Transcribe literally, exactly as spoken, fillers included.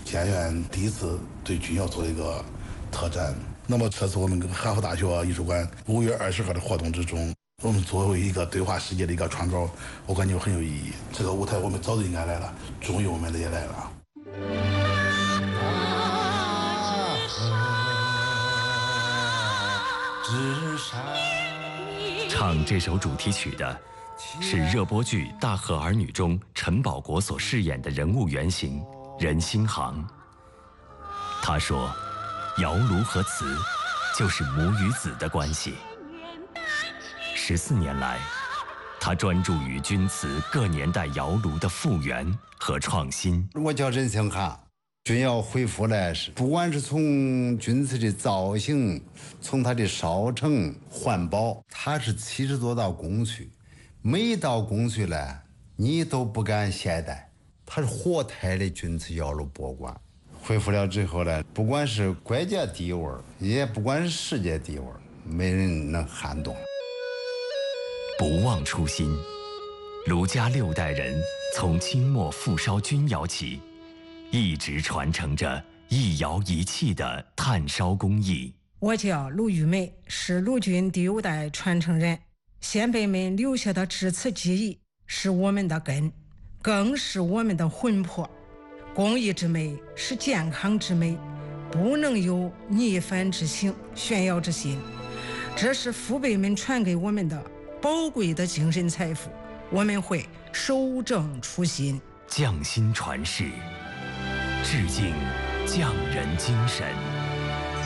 检院第一次对军校做一个特展。那么这次我们跟哈佛大学艺术馆五月二十号的活动之中，我们作为一个对话世界的一个窗口，我感觉很有意义。这个舞台我们早就应该来了，终于我们也来了。 唱这首主题曲的是热播剧《大河儿女》中陈宝国所饰演的人物原型任心航。他说，窑炉和词就是母与子的关系。十四年来，他专注于军词各年代窑炉的复原和创新。 我叫任兴航。军窑恢复来是，不管是从军瓷的造型，从它的烧成、环保，它是七十多道工序，每一道工序呢，你都不敢懈怠。它是活态的军瓷窑炉博物馆。恢复了之后呢，不管是国家地位，也不管是世界地位，没人能撼动。 不忘初心，卢家六代人从清末复烧钧窑起，一直传承着一窑一器的炭烧工艺。 我叫卢玉梅，是陆军第五代传承人。先辈们留下的制瓷技艺是我们的根，更是我们的魂魄。工艺之美是健康之美，不能有逆反之行、炫耀之心。这是父辈们传给我们的宝贵的精神财富，我们会守正初心， 匠心传世，致敬匠人精神。